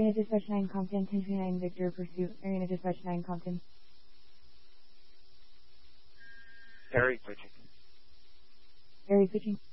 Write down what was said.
Arena Dispatch 9 Compton, 1029 Victor Pursuit. Arena Dispatch 9 Compton. Harry switching. Harry switching.